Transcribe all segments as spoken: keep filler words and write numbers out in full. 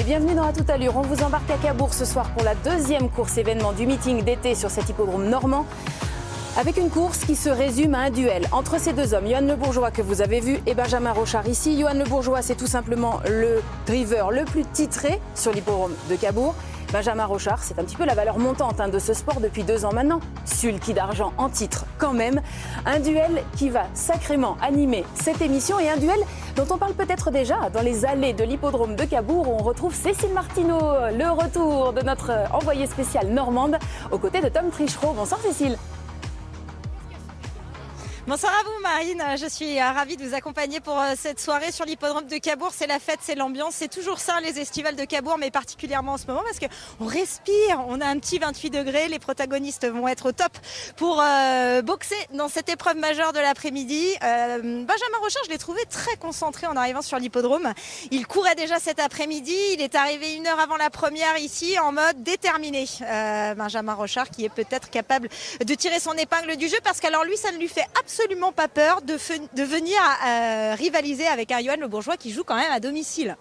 bienvenue dans À toute allure. On vous embarque à Cabourg ce soir pour la deuxième course événement du meeting d'été sur cet hippodrome normand. Avec une course qui se résume à un duel entre ces deux hommes, Johan Le Bourgeois que vous avez vu et Benjamin Rochard ici. Johan Le Bourgeois, c'est tout simplement le driver le plus titré sur l'hippodrome de Cabourg. Benjamin Rochard, c'est un petit peu la valeur montante hein, de ce sport depuis deux ans maintenant. Sulky d'argent en titre quand même. Un duel qui va sacrément animer cette émission et un duel dont on parle peut-être déjà dans les allées de l'hippodrome de Cabourg où on retrouve Cécile Martineau, le retour de notre envoyée spéciale normande aux côtés de Tom Trichereau. Bonsoir Cécile. Bonsoir à vous Marine, je suis ravie de vous accompagner pour cette soirée sur l'hippodrome de Cabourg. C'est la fête, c'est l'ambiance, c'est toujours ça les estivales de Cabourg, mais particulièrement en ce moment parce qu'on respire, on a un petit vingt-huit degrés, les protagonistes vont être au top pour euh, boxer dans cette épreuve majeure de l'après-midi. Euh, Benjamin Rochard, je l'ai trouvé très concentré en arrivant sur l'hippodrome. Il courait déjà cet après-midi, il est arrivé une heure avant la première ici en mode déterminé. Euh, Benjamin Rochard qui est peut-être capable de tirer son épingle du jeu parce qu'alors lui ça ne lui fait absolument absolument pas peur de, de venir euh, rivaliser avec un Johan Le Bourgeois qui joue quand même à domicile.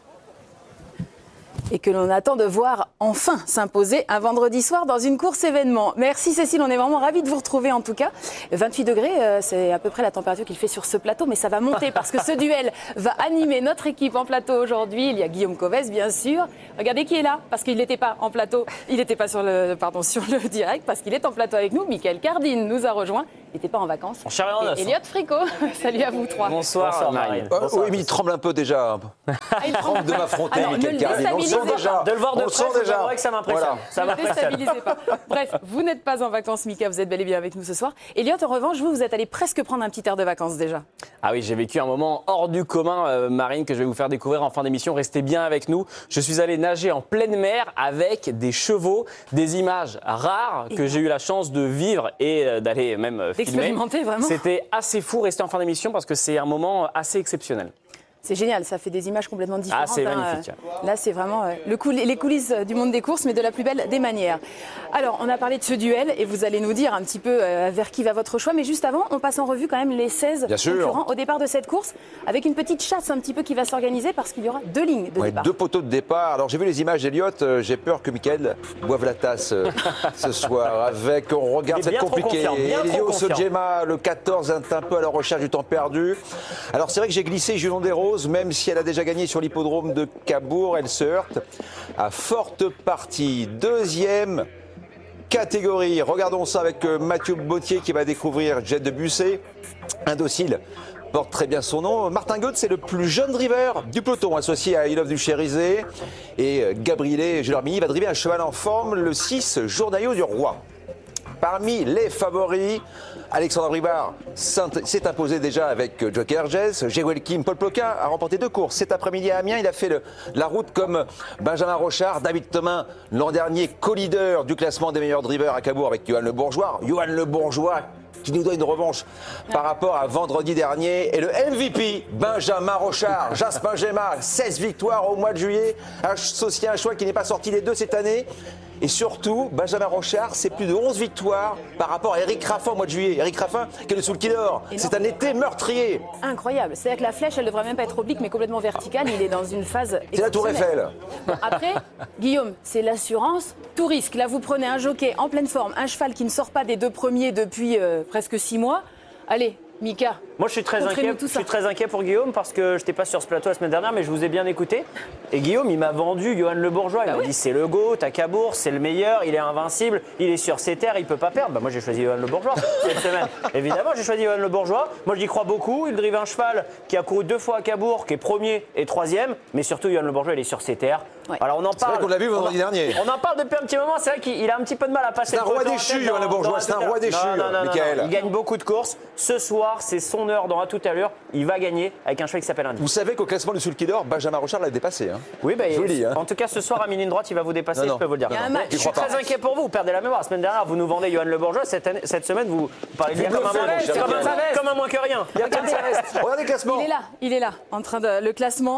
Et que l'on attend de voir enfin s'imposer un vendredi soir dans une course événement. Merci Cécile, on est vraiment ravis de vous retrouver en tout cas. vingt-huit degrés, euh, c'est à peu près la température qu'il fait sur ce plateau, mais ça va monter parce que ce duel va animer notre équipe en plateau aujourd'hui. Il y a Guillaume Covès bien sûr. Regardez qui est là, parce qu'il n'était pas en plateau, il n'était pas sur le, pardon, sur le direct, parce qu'il est en plateau avec nous. Michael Cardine nous a rejoint, il n'était pas en vacances. Et Elliot Fricot, salut à vous trois. Bonsoir, Bonsoir Marine. Euh, oui, mais il tremble un peu déjà. Ah, il tremble de m'affronter, Michael Cardine. On le sent déjà. De le voir de on près, c'est vrai que ça m'impressionne. Voilà. Ne déstabilisez pas. Bref, vous n'êtes pas en vacances, Mika, vous êtes bel et bien avec nous ce soir. Elliot, en revanche, vous, vous êtes allé presque prendre un petit air de vacances déjà. Ah oui, j'ai vécu un moment hors du commun, euh, Marine, que je vais vous faire découvrir en fin d'émission. Restez bien avec nous. Je suis allé nager en pleine mer avec des chevaux, des images rares que j'ai eu la chance de vivre et euh, d'aller même euh, filmer. D'expérimenter vraiment. C'était assez fou. Restez en fin d'émission parce que c'est un moment assez exceptionnel. C'est génial, ça fait des images complètement différentes. Ah, c'est hein. magnifique. Là, c'est vraiment euh, le coul- les coulisses du monde des courses, mais de la plus belle des manières. Alors, on a parlé de ce duel et vous allez nous dire un petit peu euh, vers qui va votre choix. Mais juste avant, on passe en revue quand même les seize Bien concurrents sûr. au départ de cette course, avec une petite chasse un petit peu qui va s'organiser parce qu'il y aura deux lignes de ouais, départ. Deux poteaux de départ. Alors, j'ai vu les images d'Eliott. Euh, j'ai peur que Michael boive la tasse euh, ce soir. Avec, on regarde, c'est compliqué. Elio Sogema, le quatorze, est un peu à la recherche du temps perdu. Alors, c'est vrai que j'ai glissé Julion des Roses, même si elle a déjà gagné sur l'hippodrome de Cabourg. Elle se heurte à forte partie. Deuxième catégorie. Regardons ça avec Mathieu Bautier qui va découvrir Jet de Bussé. Indocile porte très bien son nom. Martin Goetz, c'est le plus jeune driver du peloton, associé à Ilov du Chérizé. Et Gabriele Gelormini va driver un cheval en forme, le six, Journaillot du Roi. Parmi les favoris, Alexandre Brivard s'est imposé déjà avec Joker Jess. Jewel Kim, Paul Ploquin a remporté deux courses. Cet après-midi à Amiens, il a fait le, la route comme Benjamin Rochard, David Thomin, l'an dernier co-leader du classement des meilleurs drivers à Cabourg avec Johan Le Bourgeois. Johan Le Bourgeois qui nous doit une revanche par rapport à vendredi dernier. Et le M V P, Benjamin Rochard, Jasmin Gemma, seize victoires au mois de juillet, associé à un choix qui n'est pas sorti des deux cette année. Et surtout, Benjamin Rochard, c'est plus de onze victoires par rapport à Eric Raffin au mois de juillet. Eric Raffin, qui est le Sulky d'or. C'est un été meurtrier. Incroyable. C'est-à-dire que la flèche, elle ne devrait même pas être oblique, mais complètement verticale. Il est dans une phase. C'est la Tour Eiffel. Après, Guillaume, c'est l'assurance, tout risque. Là, vous prenez un jockey en pleine forme, un cheval qui ne sort pas des deux premiers depuis euh, presque six mois. Allez, Mika. Moi, je suis très inquiet. Je suis très inquiet pour Guillaume parce que je n'étais pas sur ce plateau la semaine dernière, mais je vous ai bien écouté. Et Guillaume, il m'a vendu Johan Le Bourgeois. Il bah m'a oui. dit c'est le GOAT à Cabourg, c'est le meilleur, il est invincible, il est sur ses terres, il peut pas perdre. Bah moi, j'ai choisi Johan Le Bourgeois cette semaine. Évidemment, j'ai choisi Johan Le Bourgeois. Moi, j'y crois beaucoup. Il drive un cheval qui a couru deux fois à Cabourg, qui est premier et troisième, mais surtout Johan Le Bourgeois, il est sur ses terres. Ouais. Alors on en parle. C'est vrai qu'on l'a vu vendredi dernier. On en parle depuis un petit moment. C'est vrai qu'il a un petit peu de mal à passer. C'est un roi déchu, Johan Le Bourgeois. C'est un roi déchu, Michael. Il gagne beaucoup de courses. Ce soir, c'est son heure dans À tout à l'heure. Il va gagner avec un cheval qui s'appelle Indy. Vous savez qu'au classement du Sulky d'or, Benjamin Rochard l'a dépassé. Hein. Oui, bah, dis, hein. En tout cas, ce soir à mine droite, il va vous dépasser. Non, non. Je peux vous le dire. Il y a un match. Je suis très inquiet pour vous. Vous perdez la mémoire. La semaine dernière, vous nous vendez Johan Le Bourgeois. Cette, année, cette semaine, vous parlez de lui comme, comme, comme un moins que rien. Il y a Regardez, Regardez le classement. Il est là. Il est là. En train de le classement.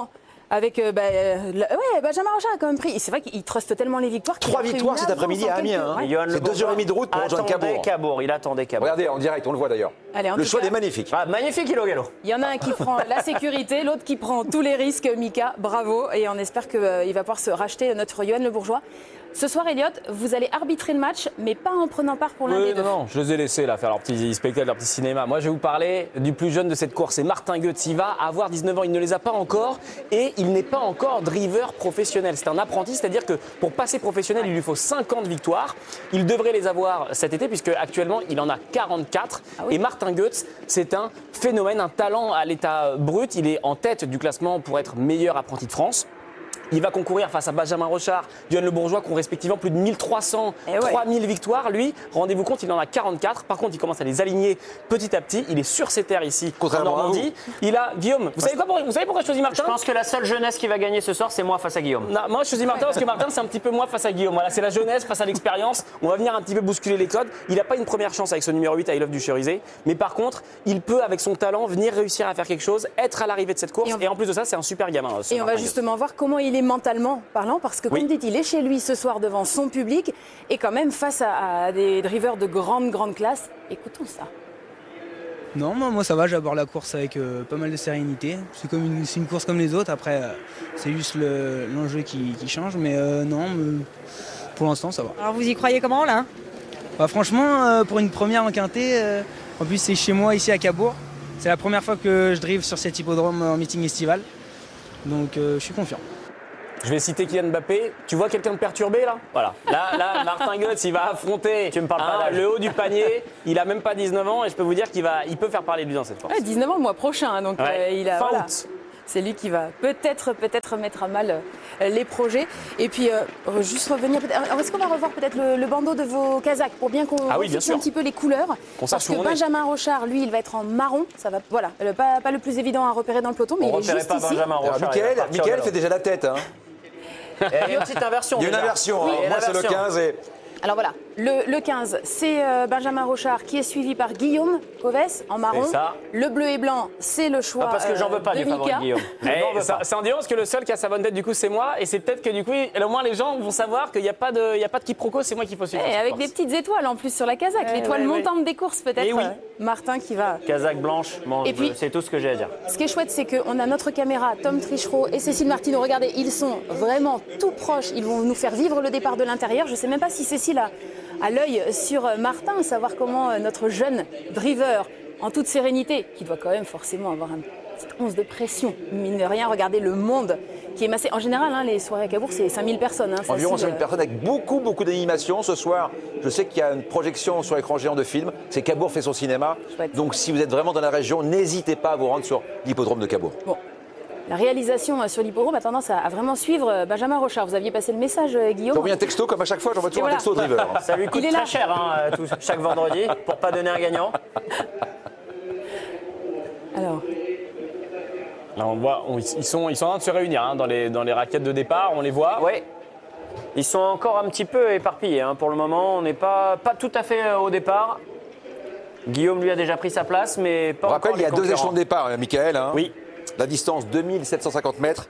Avec euh, bah, euh, la- ouais, Benjamin Rochard a quand même pris. C'est vrai qu'il truste tellement les victoires. Trois victoires cet après-midi à Amiens. Hein. C'est deux heures et demie de route pour rejoindre Cabourg. Cabourg. Il attendait Cabourg. Regardez en direct, on le voit d'ailleurs. Allez, en Le tout choix cas- est magnifique. Ah, magnifique, Ilo Gallo. Il y en a un qui prend la sécurité, l'autre qui prend tous les risques. Mika, bravo. Et on espère qu'il va pouvoir se racheter notre Yoann Le Bourgeois. Ce soir, Elliot, vous allez arbitrer le match, mais pas en prenant part pour l'un Oui, des deux. non, non, je les ai laissés là, faire leur petit spectacle, leur petit cinéma. Moi, je vais vous parler du plus jeune de cette course, c'est Martin Goetz. Il va avoir dix-neuf ans, il ne les a pas encore et il n'est pas encore driver professionnel. C'est un apprenti, c'est-à-dire que pour passer professionnel, il lui faut cinquante victoires. Il devrait les avoir cet été puisque actuellement, il en a quarante-quatre. Ah oui. Et Martin Goetz, c'est un phénomène, un talent à l'état brut. Il est en tête du classement pour être meilleur apprenti de France. Il va concourir face à Benjamin Rochard, Yoann Le Bourgeois, qui ont respectivement plus de mille trois cents, Eh ouais. trois mille victoires. Lui, rendez-vous compte, il en a quarante-quatre. Par contre, il commence à les aligner petit à petit. Il est sur ses terres ici, en Contrairement à Normandie. Il a Guillaume. Vous savez quoi pour- Vous savez pourquoi je choisis Martin? Je pense que la seule jeunesse qui va gagner ce soir, c'est moi face à Guillaume. Non, moi, je choisis Martin parce que Martin, c'est un petit peu moi face à Guillaume. Voilà, c'est la jeunesse face à l'expérience. On va venir un petit peu bousculer les codes. Il n'a pas une première chance avec ce numéro huit à I Love du Cherisé. Mais par contre, il peut, avec son talent, venir réussir à faire quelque chose, être à l'arrivée de cette course. Et on- Et en plus de ça, c'est un super gamin. ce Et on va Martin Goetz. justement voir comment il est mentalement parlant, parce que comme Oui. dit, il est chez lui ce soir devant son public et quand même face à, à des drivers de grande, grande classe. Écoutons ça. Non, moi, moi ça va, j'aborde la course avec euh, pas mal de sérénité. C'est comme une, c'est une course comme les autres, après euh, c'est juste le- l'enjeu qui, qui change, mais euh, non, me- pour l'instant ça va. Alors vous y croyez comment là? Bah, franchement, euh, pour une première en quintet, euh, en plus c'est chez moi ici à Cabourg, c'est la première fois que je drive sur cet hippodrome en meeting estival, donc euh, je suis confiant. Je vais citer Kylian Mbappé. Tu vois quelqu'un de perturbé là? Voilà. Là, là, Martin Goetz, il va affronter Tu me parles pas hein, d'âge. le haut du panier. Il a même pas dix-neuf ans et je peux vous dire qu'il va, il peut faire parler de lui dans cette force. Ouais, dix-neuf ans le mois prochain, hein, donc Ouais. euh, il a. Fin voilà. août. C'est lui qui va peut-être peut-être mettre à mal euh, les projets. Et puis, euh, juste revenir peut-être. alors, Est-ce qu'on va revoir peut-être le, le bandeau de vos Kazakhs pour bien qu'on Ah oui, bien resitue sûr. un petit peu les couleurs? Qu'on sache Parce où que on est. Benjamin Rochard, lui, il va être en marron. Ça va, voilà, le- pas, pas le plus évident à repérer dans le peloton, mais On il est repérait juste pas ici. Benjamin Alors, Rochard. il va Mickaël, partir au Mickaël galop. fait déjà la tête. Hein. Et il y a une petite inversion. Il y a une déjà. inversion. Oui, hein. il y a Moi, c'est le l'inversion. quinze et Alors voilà, le, le quinze, c'est euh, Benjamin Rochard qui est suivi par Guillaume Covès en marron. C'est ça. Le bleu et blanc, c'est le choix Ah, parce que j'en veux pas euh, du de favori Mika. de Guillaume. Je Eh, n'en veux ça- pas. c'est en disant parce que le seul qui a sa bonne tête du coup c'est moi et c'est peut-être que du coup au moins les gens vont savoir qu'il n'y a pas de, il y a pas de quiproquo, c'est moi qui faut suivre. Et cette avec course. des petites étoiles en plus sur la Kazakh, Ouais, l'étoile ouais, ouais. montante des courses peut-être. Eh oui. euh, Martin qui va. Kazakh blanche, mange Et puis- bleu. C'est tout ce que j'ai à dire. Ce qui est chouette, c'est qu'on a notre caméra, Tom Trichereau et Cécile Martineau. Regardez, ils sont vraiment tout proches. Ils vont nous faire vivre le départ de l'intérieur. Je ne sais même pas si Cécile a, a l'œil sur euh, Martin, savoir comment euh, notre jeune driver, en toute sérénité, qui doit quand même forcément avoir un petit once de pression, mine de rien, regardez le monde qui est massé. En général, hein, les soirées à Cabourg, c'est cinq mille personnes. Hein, environ facile, cinq mille personnes avec beaucoup, beaucoup d'animation. Ce soir, je sais qu'il y a une projection sur écran géant de film. C'est Cabourg fait son cinéma. Chouette. Donc, si vous êtes vraiment dans la région, n'hésitez pas à vous rendre sur l'hippodrome de Cabourg. Bon. La réalisation euh, sur l'hippodrome a tendance à, à vraiment suivre euh, Benjamin Rochard. Vous aviez passé le message, euh, Guillaume. J'envoie un texto, comme à chaque fois, j'envoie toujours Et un voilà. texto au driver. Ça lui coûte Il est très là. cher hein, euh, tout- chaque vendredi pour pas donner un gagnant. Alors, Là, on voit, on- ils sont, ils sont en train de se réunir hein, dans les, dans les raquettes de départ, on les voit. Oui. Ils sont encore un petit peu éparpillés hein, pour le moment. On n'est pas, pas tout à fait euh, au départ. Guillaume lui a déjà pris sa place, mais pas On rappelle, encore il y a les deux concurrents. échelons de départ, hein, Mickaël. Hein. Oui. La distance, deux mille sept cent cinquante mètres.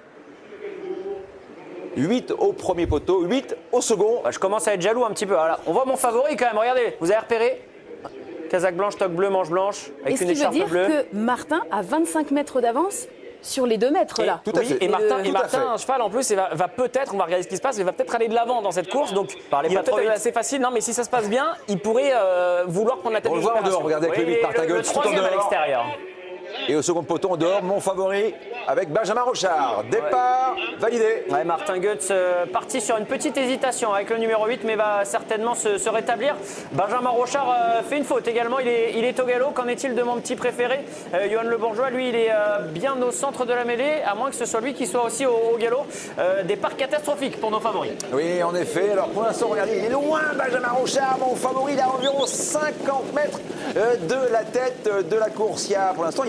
huit au premier poteau, huit au second. Bah, je commence à être jaloux un petit peu. Voilà. On voit mon favori quand même. Regardez, vous avez repéré Casaque blanche, toque bleue, manche blanche, avec est-ce une qui veut écharpe dire bleue. que Martin a vingt-cinq mètres d'avance sur les deux mètres là? Tout à Oui, fait. et Martin, le- et Tout à Martin fait. un cheval en plus, il va, va peut-être, on va regarder ce qui se passe, mais il va peut-être aller de l'avant dans cette course. Donc, Parlez il va pas trop peut-être être vite. assez facile. Non, mais si ça se passe bien, il pourrait euh, vouloir prendre la tête On le de voit en l'opération. dehors, regardez avec Oui, le huit par le, le Tagot, tout en troisième à dehors. l'extérieur. Et au second poteau, en dehors, mon favori avec Benjamin Rochard. Départ validé. Ouais, Martin Goetz euh, parti sur une petite hésitation avec le numéro huit, mais va certainement se, se rétablir. Benjamin Rochard euh, fait une faute également, il est, il est au galop. Qu'en est-il de mon petit préféré euh, Yoann Le Bourgeois, lui, il est euh, bien au centre de la mêlée, à moins que ce soit lui qui soit aussi au, au galop. Euh, départ catastrophique pour nos favoris. Oui, en effet. Alors pour l'instant, regardez, il est loin, Benjamin Rochard. Mon favori, il est à environ cinquante mètres euh, de la tête euh, de la course. Il y a, pour l'instant, il y a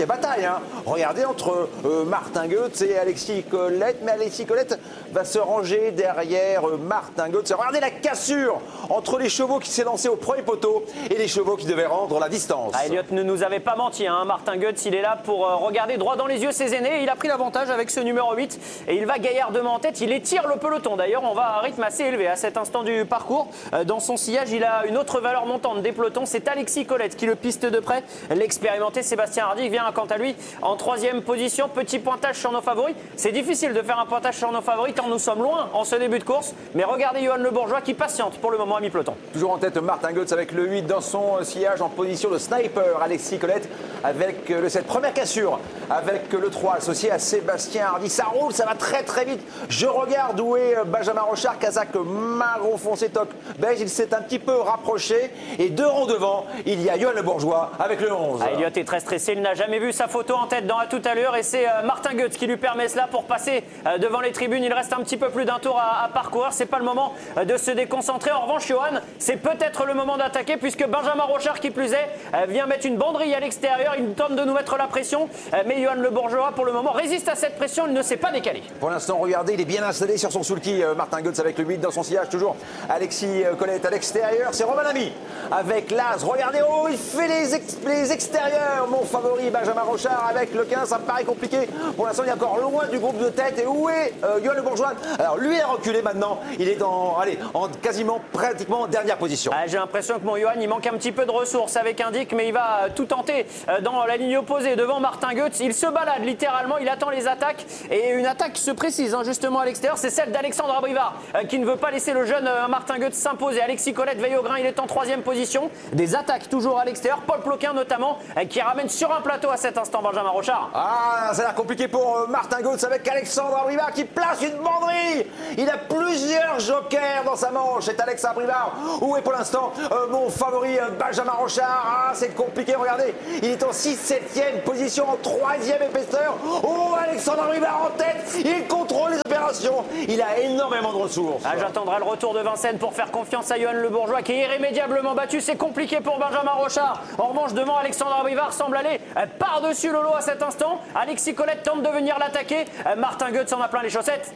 bataille. Hein. Regardez entre euh, Martin Goetz et Alexis Colette. Mais Alexis Colette va se ranger derrière euh, Martin Goetz. Regardez la cassure entre les chevaux qui s'est lancé au premier poteau et les chevaux qui devaient rendre la distance. Ah, Elliott ne nous avait pas menti. Hein. Martin Goetz, il est là pour euh, regarder droit dans les yeux ses aînés. Il a pris l'avantage avec ce numéro huit et il va gaillardement en tête. Il étire le peloton. D'ailleurs, on va à un rythme assez élevé à cet instant du parcours. Euh, dans son sillage, il a une autre valeur montante des pelotons. C'est Alexis Colette qui le piste de près. L'expérimenté Sébastien Hardy vient quant à lui en troisième position. Petit pointage sur nos favoris. C'est difficile de faire un pointage sur nos favoris tant nous sommes loin en ce début de course. Mais regardez Johan Le Bourgeois qui patiente pour le moment à mi-peloton. Toujours en tête Martin Goetz avec le huit dans son sillage en position de sniper. Alexis Colette avec le sept. Première cassure avec le trois associé à Sébastien Hardy. Ça roule, ça va très très vite. Je regarde où est Benjamin Rochard, Kazakh marron foncé toc beige. Il s'est un petit peu rapproché. Et deux rangs devant, il y a Johan Le Bourgeois avec le onze. Ah, Elliott est très stressé. Il n'a jamais vu sa photo en tête dans la toute allure. Et c'est euh, Martin Goetz qui lui permet cela pour passer euh, devant les tribunes. Il reste un petit peu plus d'un tour à, à parcourir. C'est pas le moment euh, de se déconcentrer. En revanche, Johan, c'est peut-être le moment d'attaquer puisque Benjamin Rochard, qui plus est, euh, vient mettre une banderille à l'extérieur. Il tente de nous mettre la pression. Euh, mais Johan Le Bourgeois, pour le moment, résiste à cette pression. Il ne s'est pas décalé. Pour l'instant, regardez, il est bien installé sur son sulky. Euh, Martin Goetz avec le huit dans son sillage. Toujours Alexis euh, Colette à l'extérieur. C'est Romain Lamy avec l'As. Regardez, oh, il fait les, ex les extérieurs. Mon favori, Benjamin Rochard avec le quinze. Ça me paraît compliqué. Pour l'instant, il est encore loin du groupe de tête. Et où est euh, Johan Le Bourgeois? Alors, lui a reculé maintenant. Il est dans, allez, en quasiment, pratiquement dernière position. Ah, j'ai l'impression que mon Johan, il manque un petit peu de ressources avec un Dick, mais il va tout tenter dans la ligne opposée devant Martin Goetz. Il se balade littéralement, il attend les attaques. Et une attaque qui se précise hein, justement à l'extérieur, c'est celle d'Alexandre Abrivard euh, qui ne veut pas laisser le jeune euh, Martin Goetz s'imposer. Alexis Colette veille au grain, il est en troisième position. Des attaques toujours à l'extérieur. Paul Ploquin notamment euh, qui ramène sur un plateau à cet instant Benjamin Rochard. Ah, ça a l'air compliqué pour euh, Martin Goetz avec Alexandre Abrivard qui place une banderille. Il a plusieurs jokers dans sa manche. C'est Alex Abrivard. Où est pour l'instant euh, mon favori euh, Benjamin Rochard? Ah, c'est compliqué, regardez. Il est en six septième position, en troisième épaisseur. Oh, Alexandre Abrivard en tête. Il contrôle les opérations. Il a énormément de ressources. Ah, j'attendrai le retour de Vincennes pour faire confiance à Johan Le Bourgeois qui est irrémédiablement battu. C'est compliqué pour Benjamin Rochard. En revanche, devant Alexandre Abrivard semble aller euh, par-dessus le lot à cet instant. Alexis Colette tente de venir l'attaquer. Euh, Martin Goetz en a plein les chaussettes.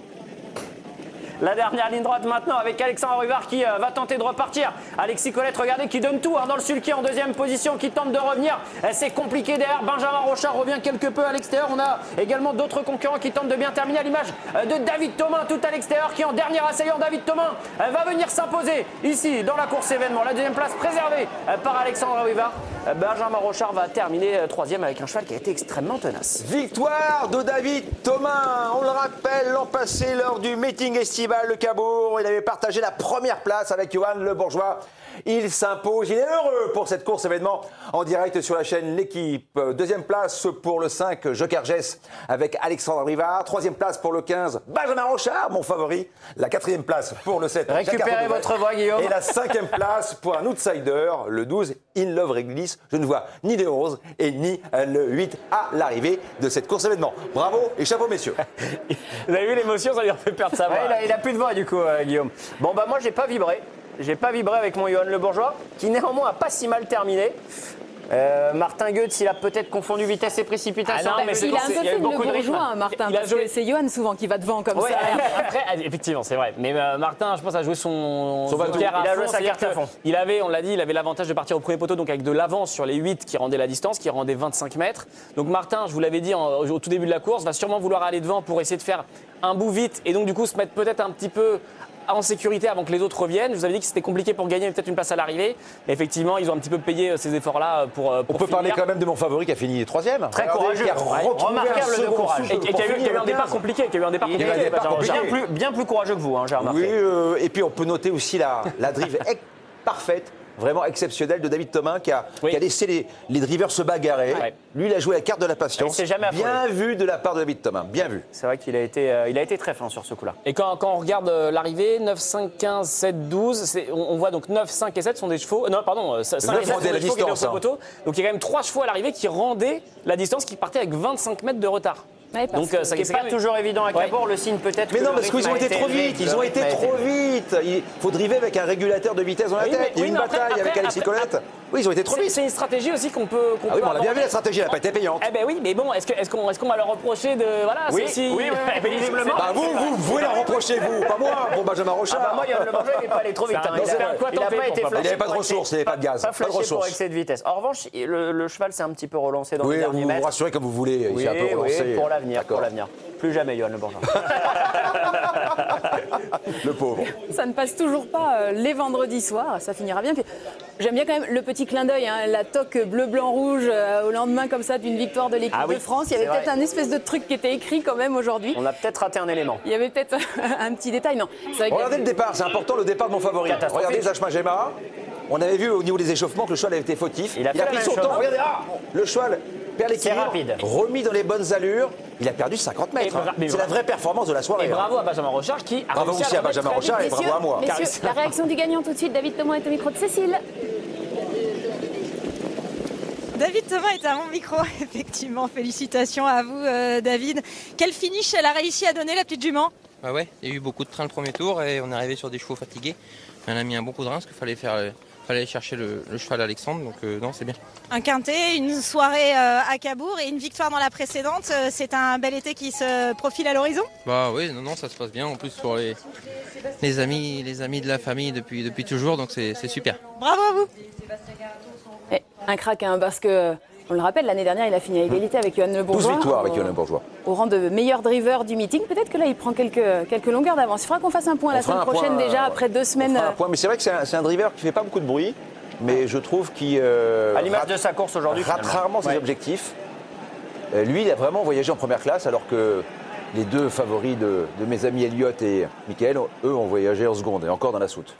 La dernière ligne droite maintenant avec Alexandre Abrivard qui euh, va tenter de repartir. Alexis Colette, regardez, qui donne tout hein, dans le sulky en deuxième position, qui tente de revenir. Euh, C'est compliqué derrière. Benjamin Rochard revient quelque peu à l'extérieur. On a également d'autres concurrents qui tentent de bien terminer à l'image euh, de David Thomin, tout à l'extérieur, qui en dernier assaillant. David Thomin euh, va venir s'imposer ici dans la course événement. La deuxième place préservée euh, par Alexandre Abrivard. Euh, Benjamin Rochard va terminer euh, troisième avec un cheval qui a été extrêmement tenace. Victoire de David Thomin. On le rappelle, l'an passé, lors du meeting estival Le Cabourg, il avait partagé la première place avec Johan Le Bourgeois. Il s'impose, il est heureux pour cette course événement en direct sur la chaîne L'équipe. Deuxième place pour le cinq, Joker Jess avec Alexandre Abrivard. Troisième place pour le quinze, Benjamin Rochard, mon favori. La quatrième place pour le sept, récupérez votre voix, Guillaume. Et la cinquième place pour un outsider, le douze, In Love Réglisse. Je ne vois ni les onze et ni le huit à l'arrivée de cette course événement. Bravo et chapeau, messieurs. Vous avez vu l'émotion, ça lui a fait perdre sa voix. Ouais, il, a, il a plus de voix du coup, euh, Guillaume. Bon, bah moi, j'ai pas vibré. J'ai pas vibré avec mon Johan Le Bourgeois, qui néanmoins a pas si mal terminé. Euh, Martin Goetz, il a peut-être confondu vitesse et précipitation. Ah non, mais il a un peu fait le bourgeois, hein, Martin, parce joué... que c'est Johan souvent qui va devant comme ouais, ça. Après, effectivement, c'est vrai. Mais euh, Martin, je pense, a joué son, son, son il a joué sa carte à fond. Il avait, on l'a dit, il avait l'avantage de partir au premier poteau, donc avec de l'avance sur les huit qui rendaient la distance, qui rendaient vingt-cinq mètres. Donc Martin, je vous l'avais dit en, au tout début de la course, va sûrement vouloir aller devant pour essayer de faire un bout vite et donc du coup se mettre peut-être un petit peu en sécurité avant que les autres reviennent. Je vous avais dit que c'était compliqué pour gagner peut-être une place à l'arrivée. Effectivement, ils ont un petit peu payé ces efforts-là pour, pour On peut finir. parler quand même de mon favori qui a fini troisième. Très courageux, qui a ouais, remarquable de courage. Et, et qui a eu, qui a eu un départ compliqué. Qui a eu un départ il compliqué. Un départ compliqué. Bien, plus, bien plus courageux que vous, hein, j'ai remarqué. Oui, euh, et puis on peut noter aussi la, la drive parfaite. Vraiment exceptionnel de David Thomin qui a, oui. qui a laissé les, les drivers se bagarrer. Ouais. Lui, il a joué la carte de la patience. Il jamais bien vu de la part de David Thomin, bien vu. C'est vrai qu'il a été, euh, il a été très fin sur ce coup-là. Et quand, quand on regarde euh, l'arrivée, neuf, cinq, quinze, sept, douze, on, on voit donc neuf, cinq et sept sont des chevaux. Euh, non, pardon, cinq et sept sont des chevaux distance, qui étaient au poteau. Donc il y a quand même trois chevaux à l'arrivée qui rendaient la distance, qui partait avec vingt-cinq mètres de retard. Ouais, Donc ça n'est pas toujours évident à Cabourg, ouais. Le signe peut-être. Mais que non, parce qu'ils ont été trop vite, ils ont été trop vite. Il faut driver avec un régulateur de vitesse dans la oui, tête. Il y a eu une bataille après, avec Alexis Colette. Oui, ils ont été trop vite. C'est une stratégie aussi qu'on peut. Qu ah oui, on l'a bien vu, la stratégie, elle n'a pas été payante. Eh ben oui, mais bon, est-ce qu'on est qu'on est qu'on va leur reprocher de. Voilà, oui, si... oui, oui, visiblement. Bah vous, vous, vous pouvez leur reprocher, vous, pas moi, pour Benjamin Rochard. Ah bah moi, Yann Le Bourgeois, il n'est pas allé trop vite. Il n'a pas été flashé. Il n'avait pas de ressources, il n'avait pas de gaz. Pas flashé pour excès de vitesse. En revanche, le cheval s'est un petit peu relancé dans les derniers mètres. Oui, vous vous rassurez comme vous voulez, il s'est un peu relancé. Oui, pour l'avenir, pour l'avenir. Plus jamais, Yoann Le Bourgeois. Le pauvre. Ça ne passe toujours pas euh, les vendredis soirs, ça finira bien. Puis, j'aime bien quand même le petit clin d'œil, hein, la toque bleu, blanc, rouge euh, au lendemain comme ça d'une victoire de l'équipe ah oui, de France. Il y avait peut-être un espèce de truc qui était écrit quand même aujourd'hui. On a peut-être raté un élément. Il y avait peut-être un petit détail, non. Vrai Regardez le départ, c'est important le départ de mon favori. Regardez Zachma Gemma. On avait vu au niveau des échauffements que le cheval avait été fautif. Il a, il a pris son temps. Regardez, ah, le cheval perd l'équilibre, remis dans les bonnes allures. Il a perdu cinquante mètres. Hein. C'est la vraie performance de la soirée. Et bravo à Benjamin Rochard qui a bravo aussi à, à Benjamin Rochard et bravo à moi. Messieurs, la réaction du gagnant tout de suite. David Thomas est au micro de Cécile. David Thomas est à mon micro, effectivement. Félicitations à vous, euh, David. Quel finish elle a réussi à donner, la petite jument? Ah ouais, il y a eu beaucoup de trains le premier tour et on est arrivé sur des chevaux fatigués. On a mis un bon coup de rein parce qu'il fallait faire... Euh, fallait aller chercher le, le cheval Alexandre, donc euh, non, c'est bien. Un quintet, une soirée euh, à Cabourg et une victoire dans la précédente. Euh, c'est un bel été qui se profile à l'horizon? Bah oui, non, non, ça se passe bien. En plus pour les, les amis, les amis de la famille depuis, depuis toujours, donc c'est super. Bravo à vous. Et un crack, hein, parce que on le rappelle, l'année dernière, il a fini à égalité avec Yoann Le Bourgeois. douze victoires avec Yoann Le Bourgeois. Au rang de meilleur driver du meeting. Peut-être que là, il prend quelques, quelques longueurs d'avance. Il faudra qu'on fasse un point on la semaine prochaine point, déjà, après deux semaines. Un point, mais c'est vrai que c'est un, un driver qui ne fait pas beaucoup de bruit, mais je trouve qu'il euh, à l'image de sa course aujourd'hui, rate rarement ses ouais. objectifs. Euh, lui, il a vraiment voyagé en première classe, alors que les deux favoris de, de mes amis Elliott et Mickaël, eux, ont voyagé en seconde et encore dans la soute.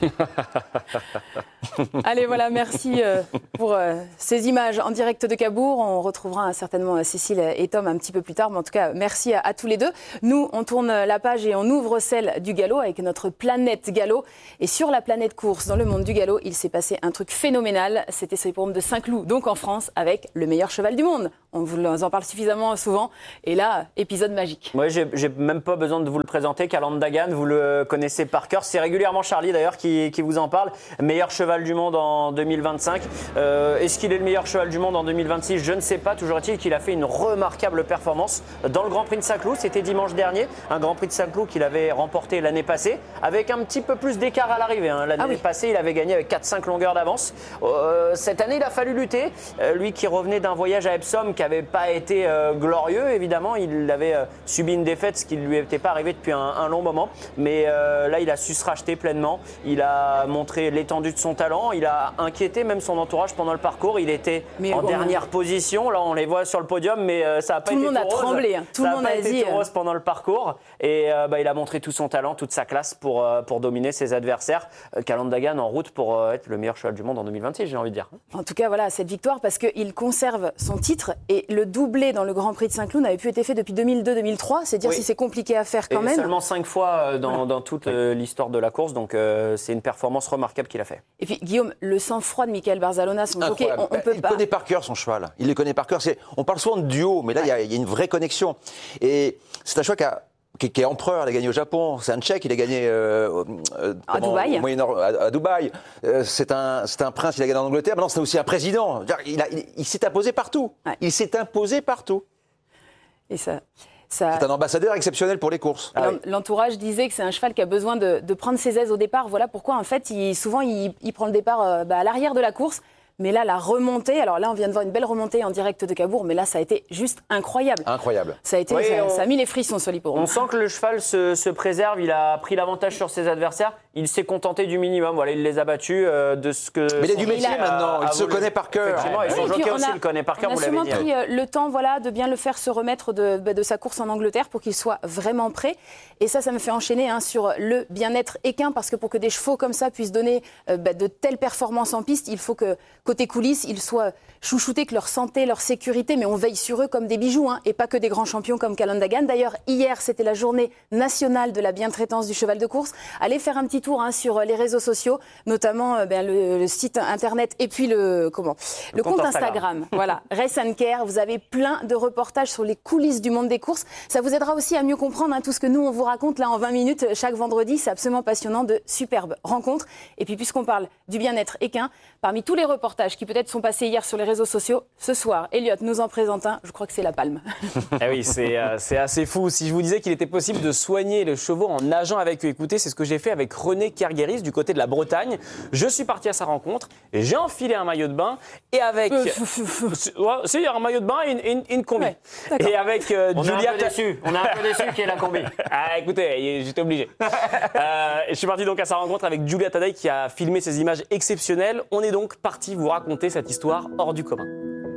Allez, voilà, merci euh, pour euh, ces images en direct de Cabourg. On retrouvera certainement Cécile et Tom un petit peu plus tard, mais en tout cas, merci à, à tous les deux. Nous, on tourne la page et on ouvre celle du galop avec notre planète galop. Et sur la planète course, dans le monde du galop, il s'est passé un truc phénoménal. C'était sur l'hippodrome de Saint-Cloud, donc en France, avec le meilleur cheval du monde. On vous en parle suffisamment souvent. Et là, épisode magique. Oui, j'ai, j'ai même pas besoin de vous le présenter. Calland Dagan, vous le connaissez par cœur. C'est régulièrement Charlie d'ailleurs qui, qui vous en parle. Meilleur cheval du monde en deux mille vingt-cinq. Euh, est-ce qu'il est le meilleur cheval du monde en deux mille vingt-six? Je ne sais pas. Toujours est-il qu'il a fait une remarquable performance dans le Grand Prix de Saint-Cloud. C'était dimanche dernier. Un Grand Prix de Saint-Cloud qu'il avait remporté l'année passée avec un petit peu plus d'écart à l'arrivée. Hein. L'année ah oui. passée, il avait gagné avec quatre cinq longueurs d'avance. Euh, cette année, il a fallu lutter. Euh, lui qui revenait d'un voyage à Epsom qui n'avait pas été euh, glorieux, évidemment. Il avait euh, subi une défaite, ce qui ne lui était pas arrivé depuis un, un long moment. Mais euh, là, il a su se racheter pleinement. Il a montré l'étendue de son talent. Il a inquiété même son entourage pendant le parcours. Il était mais en bon, dernière bon. position. Là, on les voit sur le podium, mais euh, ça n'a pas tout été tout rose. Tout le monde a tremblé. Hein. Tout ça le monde a pas a été dit, tout rose pendant le parcours. Et euh, bah, il a montré tout son talent, toute sa classe pour, euh, pour dominer ses adversaires. Euh, Calland Dagan en route pour euh, être le meilleur cheval du monde en deux mille vingt-six, j'ai envie de dire. En tout cas, voilà, cette victoire, parce qu'il conserve son titre et le doublé dans le Grand Prix de Saint-Cloud n'avait plus été fait depuis deux mille deux deux mille trois. C'est dire oui. si c'est compliqué à faire quand et même. Seulement cinq fois dans, voilà. dans toute euh, l'histoire de la course. Donc euh, c'est une performance remarquable qu'il a fait. Et puis Guillaume, le sang-froid de Mickaël Barzalona, son jockey, on, on peut il pas. Il connaît par cœur son cheval. Il le connaît par cœur. C'est, on parle souvent de duo, mais là il ouais. y, y a une vraie connexion. Et c'est un cheval qui a Qui, qui est empereur, il a gagné au Japon, c'est un Tchèque, il a gagné euh, euh, à, Dubaï. Au Moyen-Orient, à, à Dubaï. Euh, c'est, un, c'est un prince, il a gagné en Angleterre, maintenant c'est aussi un président. Il, a, il, il s'est imposé partout. Ouais. Il s'est imposé partout. Et ça, ça... C'est un ambassadeur exceptionnel pour les courses. Ah oui. L'entourage disait que c'est un cheval qui a besoin de, de prendre ses aises au départ. Voilà pourquoi, en fait, il, souvent, il, il prend le départ euh, bah, à l'arrière de la course. Mais là, la remontée, alors là, on vient de voir une belle remontée en direct de Cabourg, mais là, ça a été juste incroyable. Incroyable. Ça a, été, oui, ça, on, ça a mis les frissons sur l'hippodrome. On sent que le cheval se, se préserve, il a pris l'avantage sur ses adversaires, il s'est contenté du minimum, voilà, il les a battus euh, de ce que... Mais il a du métier a, maintenant, il se voulu. connaît par cœur. Effectivement, et son oui, jockey aussi le connaît par cœur, vous l'avez dit. On a sûrement pris euh, le temps voilà, de bien le faire se remettre de, de sa course en Angleterre pour qu'il soit vraiment prêt. Et ça, ça me fait enchaîner hein, sur le bien-être équin, parce que pour que des chevaux comme ça puissent donner euh, bah, de telles performances en piste, il faut que, côté coulisses, ils soient chouchoutés, que leur santé, leur sécurité, mais on veille sur eux comme des bijoux, hein, et pas que des grands champions comme Calandagan. D'ailleurs, hier, c'était la journée nationale de la bientraitance du cheval de course. Allez faire un petit tour hein, sur les réseaux sociaux, notamment euh, ben, le, le site internet et puis le, comment, le, le compte, compte Instagram. Instagram. Voilà, Race and Care. Vous avez plein de reportages sur les coulisses du monde des courses. Ça vous aidera aussi à mieux comprendre hein, tout ce que nous, on vous raconte là en vingt minutes chaque vendredi. C'est absolument passionnant, de superbes rencontres. Et puis, puisqu'on parle du bien-être équin, parmi tous les reportages qui peut-être sont passés hier sur les réseaux sociaux, ce soir, Elliot nous en présente un, je crois que c'est la palme. Eh oui, c'est euh, c'est assez fou. Si je vous disais qu'il était possible de soigner les chevaux en nageant avec eux, écoutez, c'est ce que j'ai fait avec René Kergueris du côté de la Bretagne. Je suis parti à sa rencontre, et j'ai enfilé un maillot de bain et avec... Euh, ouais, c'est un maillot de bain et une, une, une combi. Ouais, et avec euh, On Julia... est un peu déçu, on est un peu déçu qu'il y ait la combi. Ah, écoutez, j'étais obligé. euh, et je suis parti donc à sa rencontre avec Julia Tadei qui a filmé ces images exceptionnelles. On est donc parti vous raconter cette histoire hors du commun.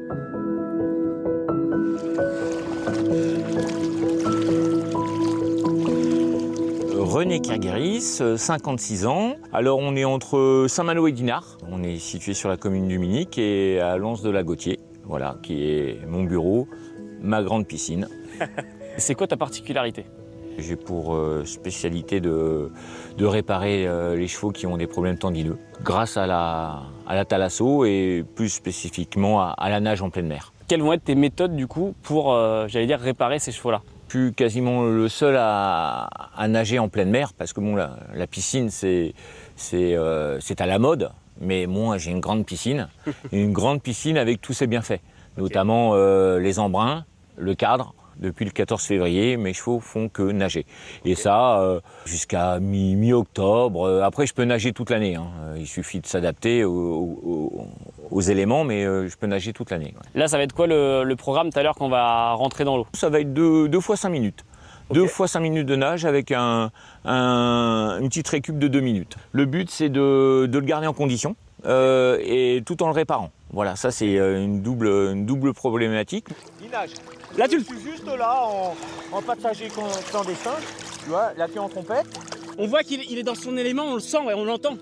René Kergueris, cinquante-six ans. Alors on est entre Saint-Malo et Dinard. On est situé sur la commune du Minic et à l'Anse de la Gautier, voilà, qui est mon bureau, ma grande piscine. C'est quoi ta particularité ? J'ai pour euh, spécialité de, de réparer euh, les chevaux qui ont des problèmes tendineux grâce à la, à la thalasso et plus spécifiquement à, à la nage en pleine mer. Quelles vont être tes méthodes du coup pour, euh, j'allais dire, réparer ces chevaux-là ? Je suis quasiment le seul à, à nager en pleine mer parce que bon, la, la piscine c'est, c'est, euh, c'est à la mode, mais moi j'ai une grande piscine, une grande piscine avec tous ses bienfaits, notamment euh, les embruns, le cadre. Depuis le quatorze février, mes chevaux font que nager. Et ça, euh, jusqu'à mi- mi-octobre. Après, je peux nager toute l'année. Hein. Il suffit de s'adapter aux, aux, aux éléments, mais euh, je peux nager toute l'année. Ouais. Là, ça va être quoi le, le programme tout à l'heure qu'on va rentrer dans l'eau ? Ça va être deux, deux fois cinq minutes. Okay. Deux fois cinq minutes de nage avec un, un, une petite récup de deux minutes. Le but, c'est de, de le garder en condition euh, et tout en le réparant. Voilà, ça, c'est une double, une double problématique. Il nage. Là, tu le suis juste là, en, en passager clandestin, tu vois, la queue en trompette. On voit qu'il il est dans son élément, on le sent et on l'entend.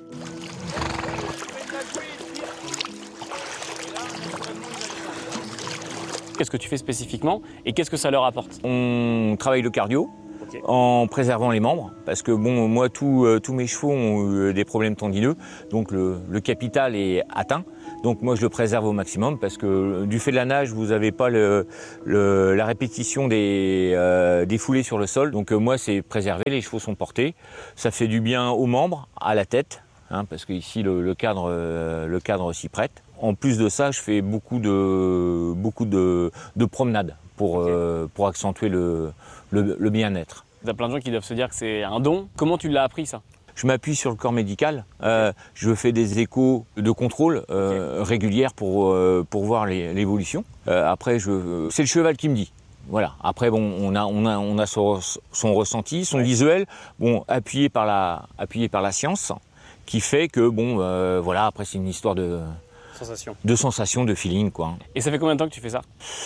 Qu'est-ce que tu fais spécifiquement et qu'est-ce que ça leur apporte ? On travaille le cardio. Okay. En préservant les membres, parce que bon, moi, tous euh, tous mes chevaux ont eu des problèmes tendineux, donc le, le capital est atteint. Donc moi, je le préserve au maximum, parce que du fait de la nage, vous n'avez pas le, le, la répétition des, euh, des foulées sur le sol. Donc euh, moi, c'est préservé, les chevaux sont portés. Ça fait du bien aux membres, à la tête, hein, parce que ici, le, le cadre, euh, le cadre s'y prête. En plus de ça, je fais beaucoup de, beaucoup de, de promenades pour, okay. euh, pour accentuer le, le, le bien-être. Il y a plein de gens qui doivent se dire que c'est un don. Comment tu l'as appris, ça ? Je m'appuie sur le corps médical. Euh, je fais des échos de contrôle euh, okay. régulières pour, euh, pour voir les, l'évolution. Euh, après, je, c'est le cheval qui me dit. Voilà. Après, bon, on a, on a, on a son, son ressenti, son ouais. visuel, bon, appuyé par la, appuyé par la science, qui fait que, bon, euh, voilà. Après, c'est une histoire de sensation, de sensation, de feeling, quoi. Et ça fait combien de temps que tu fais ça ?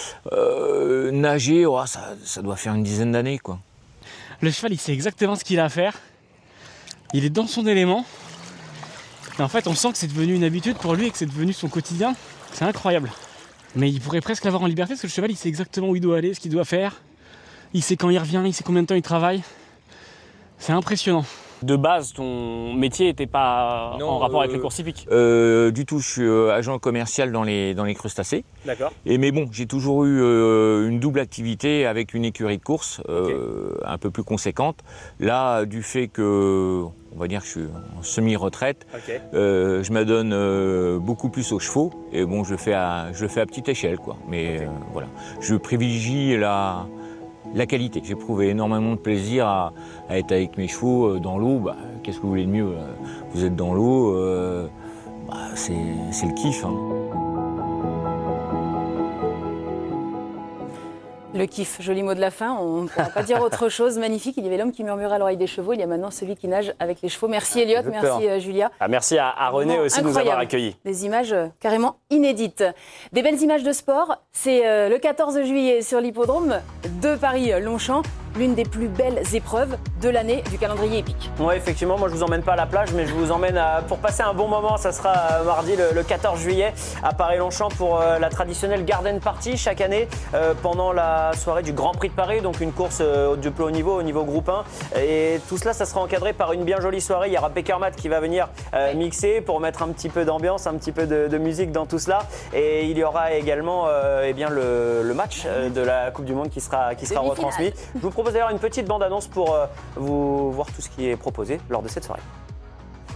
euh, Nager, oh, ça, ça doit faire une dizaine d'années, quoi. Le cheval, il sait exactement ce qu'il a à faire. Il est dans son élément. Et en fait, on sent que c'est devenu une habitude pour lui et que c'est devenu son quotidien. C'est incroyable. Mais il pourrait presque l'avoir en liberté parce que le cheval, il sait exactement où il doit aller, ce qu'il doit faire. Il sait quand il revient, il sait combien de temps il travaille. C'est impressionnant. De base, ton métier n'était pas non, en rapport euh, avec les courses hippiques ? euh, Du tout, je suis euh, agent commercial dans les, dans les crustacés. D'accord. Et mais bon, j'ai toujours eu euh, une double activité avec une écurie de course euh, okay. un peu plus conséquente. Là, du fait que, on va dire que je suis en semi-retraite, okay. euh, je m'adonne euh, beaucoup plus aux chevaux. Et bon, je le fais à, je le fais à petite échelle, quoi. Mais okay. euh, voilà, je privilégie la... La qualité. J'ai éprouvé énormément de plaisir à, à être avec mes chevaux dans l'eau. Bah, qu'est-ce que vous voulez de mieux ? Vous êtes dans l'eau, euh, bah, c'est, c'est le kiff. Hein. Le kiff, joli mot de la fin, on ne pourra pas dire autre chose. Magnifique, il y avait l'homme qui murmurait à l'oreille des chevaux, il y a maintenant celui qui nage avec les chevaux. Merci Elliot, merci euh, Julia. Ah, merci à, à René bon, aussi de nous avoir accueillis. Des images euh, carrément inédites. Des belles images de sport, c'est euh, le quatorze juillet sur l'hippodrome de Paris-Longchamp. l'une des plus belles épreuves de l'année du calendrier épique. Oui, effectivement, moi je vous emmène pas à la plage, mais je vous emmène à, pour passer un bon moment. Ça sera mardi le, le quatorze juillet à Paris-Longchamp pour euh, la traditionnelle Garden Party chaque année euh, pendant la soirée du Grand Prix de Paris, donc une course euh, de plus haut niveau, au niveau groupe un. Et tout cela, ça sera encadré par une bien jolie soirée. Il y aura Peckermat qui va venir euh, mixer pour mettre un petit peu d'ambiance, un petit peu de, de musique dans tout cela. Et il y aura également euh, eh bien, le, le match euh, de la Coupe du Monde qui sera, qui sera retransmis. Je vous propose d'ailleurs une petite bande-annonce pour euh, vous voir tout ce qui est proposé lors de cette soirée.